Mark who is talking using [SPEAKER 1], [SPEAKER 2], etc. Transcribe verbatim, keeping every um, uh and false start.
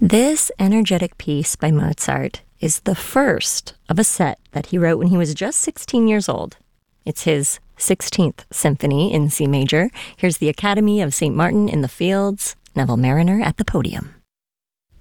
[SPEAKER 1] This energetic piece by Mozart is the first of a set that he wrote when he was just sixteen years old. It's his sixteenth Symphony in C major. Here's the Academy of Saint Martin in the Fields, Neville Marriner at the podium.